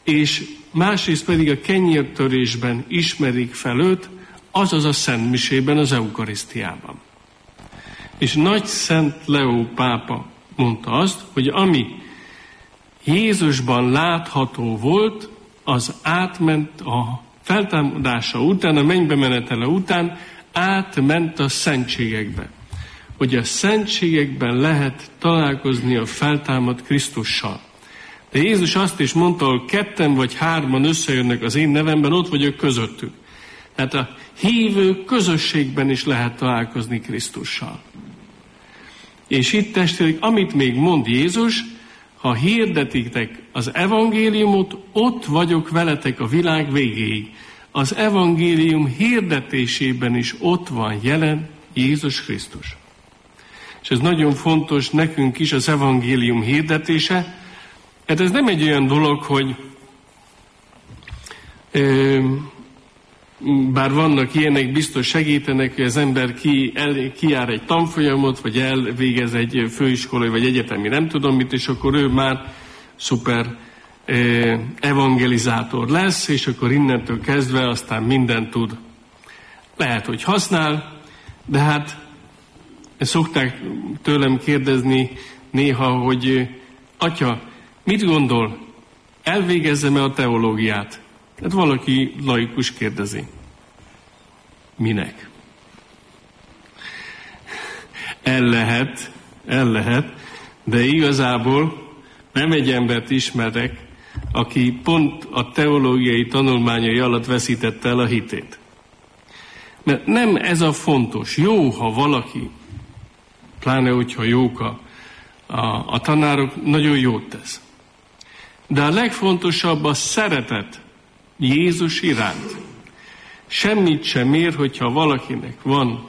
és másrészt pedig a kenyértörésben ismerik fel őt, azaz a szentmisében, az eukarisztiában. És Nagy Szent Leó pápa mondta azt, hogy ami Jézusban látható volt, az átment a feltámadása után, a mennybe menetele után, átment a szentségekbe. Hogy a szentségekben lehet találkozni a feltámadt Krisztussal. De Jézus azt is mondta, hogy 2 vagy 3 összejönnek az én nevemben, ott vagyok közöttük. Tehát a hívő közösségben is lehet találkozni Krisztussal. És itt testvérek, amit még mond Jézus, ha hirdetitek az evangéliumot, ott vagyok veletek a világ végéig. Az evangélium hirdetésében is ott van jelen Jézus Krisztus. És ez nagyon fontos nekünk is, az evangélium hirdetése. Hát ez nem egy olyan dolog, hogy bár vannak ilyenek, biztos segítenek, hogy az ember kijár egy tanfolyamot, vagy elvégez egy főiskolai, vagy egyetemi nem tudom mit, és akkor ő már szuper evangelizátor lesz, és akkor innentől kezdve aztán mindent tud. Lehet, hogy használ, de hát szokták tőlem kérdezni néha, hogy atya, mit gondol, elvégezzem-e a teológiát? Tehát valaki laikus kérdezi. Minek? El lehet, de igazából nem egy embert ismerek, aki pont a teológiai tanulmányai alatt veszítette el a hitét. Mert nem ez a fontos. Jó, ha valaki, pláne hogyha jók a tanárok, nagyon jót tesz. De a legfontosabb a szeretet Jézus iránt. Semmit sem ér, hogyha valakinek van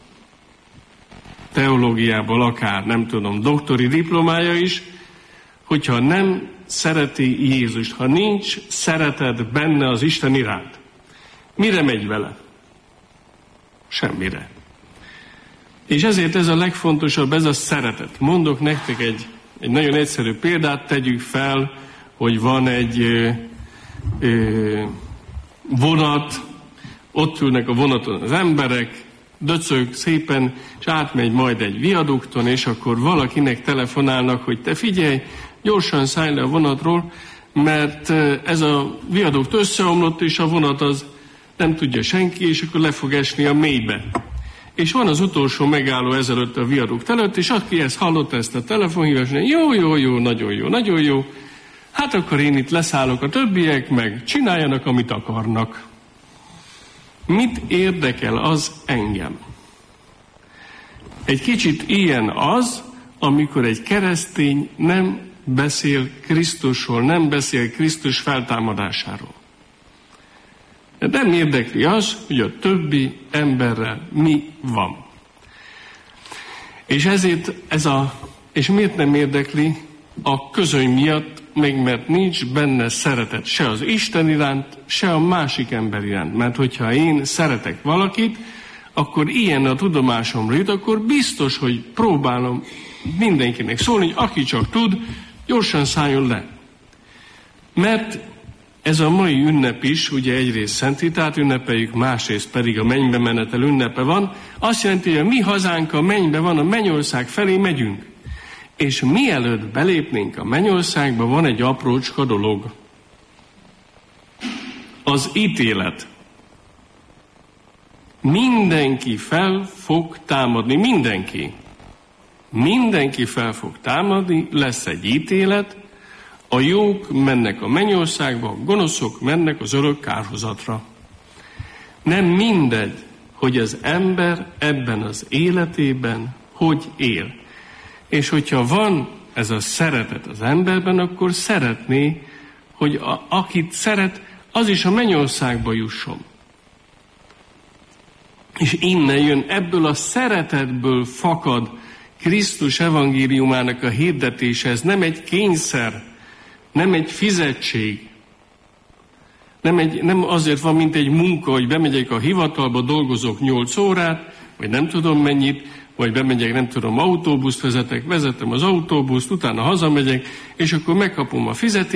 teológiából akár, nem tudom, doktori diplomája is, hogyha nem szereti Jézust, ha nincs szeretet benne az Isten iránt. Mire megy vele? Semmire. És ezért ez a legfontosabb, ez a szeretet. Mondok nektek egy nagyon egyszerű példát, tegyük fel, hogy van egy vonat, ott ülnek a vonaton az emberek, döcög szépen, és átmegy majd egy viadukton, és akkor valakinek telefonálnak, hogy te figyelj, gyorsan szállj le a vonatról, mert ez a viadukt összeomlott, és a vonat az nem tudja senki, és akkor le fog esni a mélybe. És van az utolsó megálló ezelőtt a viadukt előtt, és aki ezt hallotta, ezt a telefonhívást, jó, nagyon jó, hát akkor én itt leszállok, a többiek meg csináljanak, amit akarnak. Mit érdekel az engem? Egy kicsit ilyen az, amikor egy keresztény nem beszél Krisztusról, nem beszél Krisztus feltámadásáról. De nem érdekli az, hogy a többi emberrel mi van. És ezért és miért nem érdekli? A közöny miatt, még mert nincs benne szeretet se az Isten iránt, se a másik ember iránt. Mert hogyha én szeretek valakit, akkor ilyen a tudomásomra jut, akkor biztos, hogy próbálom mindenkinek szólni, hogy aki csak tud, gyorsan szálljon le. Mert ez a mai ünnep is, ugye egyrészt Szent Vitát ünnepeljük, másrészt pedig a mennybe menetel ünnepe van. Azt jelenti, hogy a mi hazánk a mennybe van, a mennyország felé megyünk. És mielőtt belépnénk a mennyországba, van egy aprócska dolog. Az ítélet. Mindenki fel fog támadni, mindenki fel fog támadni, lesz egy ítélet, a jók mennek a mennyországba, a gonoszok mennek az örök kárhozatra. Nem mindegy, hogy az ember ebben az életében hogy él. És hogyha van ez a szeretet az emberben, akkor szeretné, hogy akit szeret, az is a mennyországba jusson. És innen jön, ebből a szeretetből fakad Krisztus evangéliumának a hirdetése. Ez nem egy kényszer, nem egy fizetség. Nem azért van, mint egy munka, hogy bemegyek a hivatalba, dolgozok 8 órát, vagy nem tudom mennyit, vagy bemegyek, nem tudom, autóbuszt vezetem az autóbuszt, utána hazamegyek, és akkor megkapom a fizetést,